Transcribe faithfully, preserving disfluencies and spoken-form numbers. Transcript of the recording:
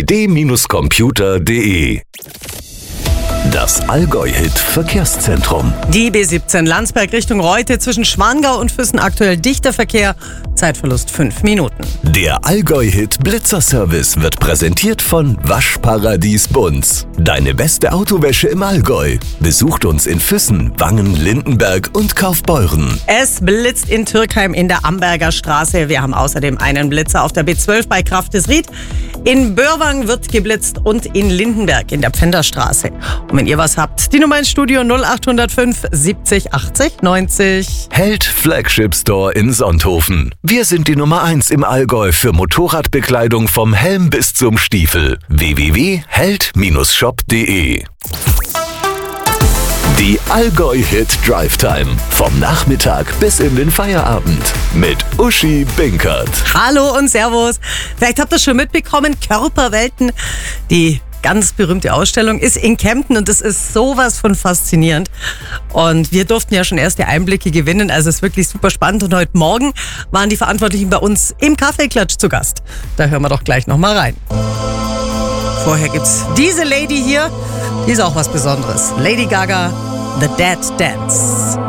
d computer punkt de. Das Allgäu-Hit-Verkehrszentrum. Die B siebzehn Landsberg Richtung Reute zwischen Schwangau und Füssen aktuell dichter Verkehr. Zeitverlust fünf Minuten. Der Allgäu-Hit-Blitzerservice wird präsentiert von Waschparadies Bunz. Deine beste Autowäsche im Allgäu. Besucht uns in Füssen, Wangen, Lindenberg und Kaufbeuren. Es blitzt in Türkheim in der Amberger Straße. Wir haben außerdem einen Blitzer auf der B zwölf bei Kraftesried. In Börwang wird geblitzt und in Lindenberg in der Pfänderstraße. Und wenn ihr was habt, die Nummer ins Studio null acht null fünf siebzig achtzig neunzig. Held Flagship Store in Sonthofen. Wir sind die Nummer eins im Allgäu für Motorradbekleidung vom Helm bis zum Stiefel. w w w punkt held shop punkt de. Die Allgäu-Hit Drive Time. Vom Nachmittag bis in den Feierabend. Mit Uschi Binkert. Hallo und Servus. Vielleicht habt ihr schon mitbekommen, Körperwelten, die ganz berühmte Ausstellung ist in Kempten und das ist sowas von faszinierend. Und wir durften ja schon erste Einblicke gewinnen, also es ist wirklich super spannend. Und heute Morgen waren die Verantwortlichen bei uns im Kaffeeklatsch zu Gast. Da hören wir doch gleich nochmal rein. Vorher gibt's diese Lady hier, die ist auch was Besonderes. Lady Gaga, The Dead Dance.